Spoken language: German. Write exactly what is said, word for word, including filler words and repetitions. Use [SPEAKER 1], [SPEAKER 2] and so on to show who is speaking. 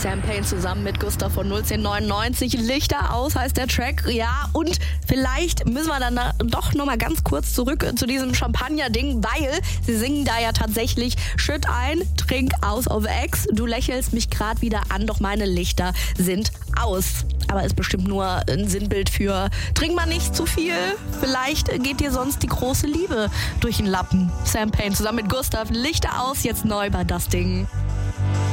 [SPEAKER 1] Sam Payne zusammen mit Gustav von null zehn neunundneunzig. Lichter aus heißt der Track. Ja, und vielleicht müssen wir dann da doch nochmal ganz kurz zurück zu diesem Champagner-Ding, weil sie singen da ja tatsächlich: Schütt ein, trink aus auf Ex. Du lächelst mich grad wieder an, doch meine Lichter sind aus. Aber ist bestimmt nur ein Sinnbild für: trink mal nicht zu viel. Vielleicht geht dir sonst die große Liebe durch den Lappen. Sam Payne zusammen mit Gustav, Lichter aus, jetzt neu bei Das Ding.